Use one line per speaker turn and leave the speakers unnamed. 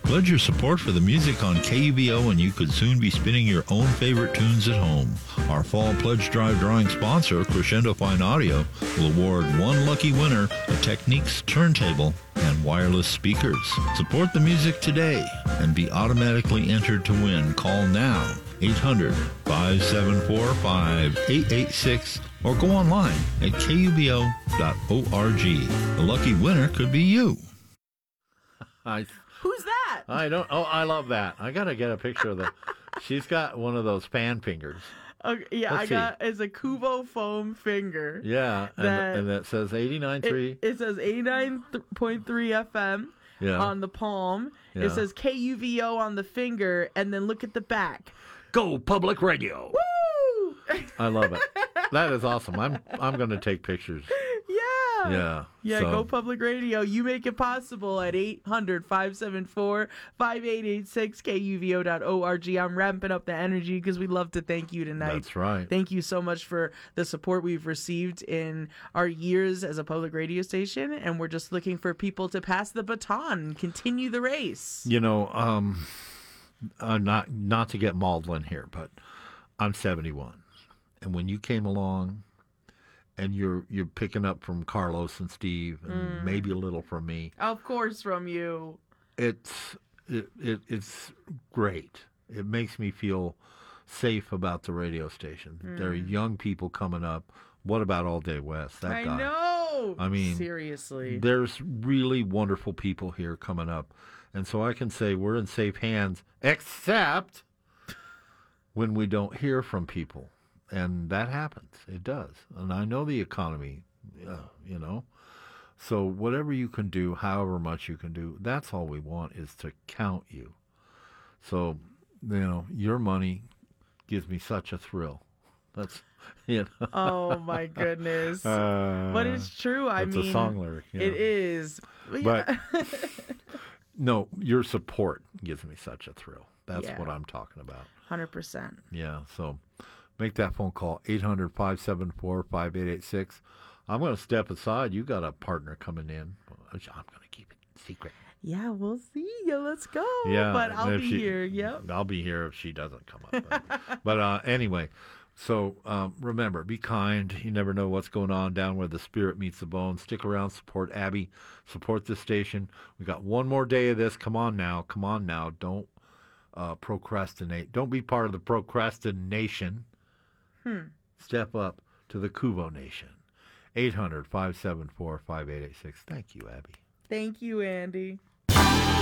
Pledge your support for the music on KUBO and you could soon be spinning your own favorite tunes at home. Our Fall Pledge Drive drawing sponsor, Crescendo Fine Audio, will award one lucky winner a Technics turntable and wireless speakers. Support the music today and be automatically entered to win. Call now, 800-574-5886, or go online at kubo.org. The lucky winner could be you.
Who's that?
I don't. Oh, I love that. I gotta get a picture of that. She's got one of those fan fingers.
Okay, yeah,
Let's see.
it's a Kubo foam finger.
Yeah, and that says 89.3.
It says 89.3 FM on the palm.
Yeah.
It says KUVO on the finger, and then look at the back.
Go Public Radio.
Woo!
I love it. That is awesome. I'm going to take pictures.
Yeah.
Yeah.
Go Public Radio. You make it possible at 800-574-5886, KUVO.org. I'm ramping up the energy because we'd love to thank you tonight.
That's right.
Thank you so much for the support we've received in our years as a public radio station, and we're just looking for people to pass the baton and continue the race.
You know, not to get maudlin here, but I'm 71. And when you came along, and you're picking up from Carlos and Steve, and maybe a little from me.
Of course, from you.
It's great. It makes me feel safe about the radio station. There are young people coming up. What about All Day West? That guy.
I know.
I mean,
seriously.
There's really wonderful people here coming up, and so I can say we're in safe hands, except when we don't hear from people. And that happens. It does. And I know the economy, you know. So whatever you can do, however much you can do, that's all we want is to count you. So, you know, your money gives me such a thrill. That's, you know.
Oh, my goodness. But it's true. I mean,
it's a song lyric. You know.
It is.
But, no, your support gives me such a thrill. That's what I'm talking about.
100%.
Yeah, so make that phone call, 800-574-5886. I'm going to step aside. You got a partner coming in. I'm going to keep it secret.
Yeah, we'll see. Yeah, let's go.
Yeah,
but I'll be here. Yep.
I'll be here if she doesn't come up. But anyway, so remember, be kind. You never know what's going on down where the spirit meets the bone. Stick around. Support Abby. Support this station. We got one more day of this. Come on now. Don't procrastinate. Don't be part of the procrastination. Step up to the Kubo Nation. 800-574-5886. Thank you, Abby.
Thank you, Andy.